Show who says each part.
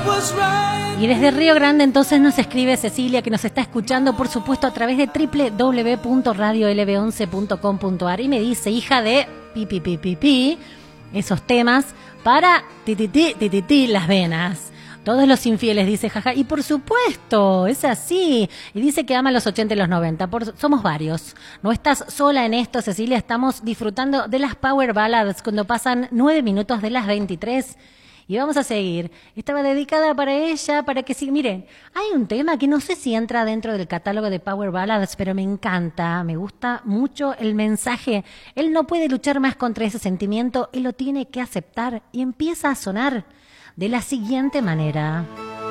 Speaker 1: Y desde Río Grande entonces nos escribe Cecilia, que nos está escuchando, por supuesto, a través de www.radiolb11.com.ar, y me dice, hija de pi, esos temas para ti, las venas. Todos los infieles, dice jaja. Y por supuesto, es así. Y dice que ama los 80 y los 90. Somos varios. No estás sola en esto, Cecilia. Estamos disfrutando de las Power Ballads cuando pasan 9 minutos de las 23. Y vamos a seguir. Estaba dedicada para ella, para que siga. Miren, hay un tema que no sé si entra dentro del catálogo de Power Ballads, pero me encanta, me gusta mucho el mensaje. Él no puede luchar más contra ese sentimiento y lo tiene que aceptar. Y empieza a sonar de la siguiente manera.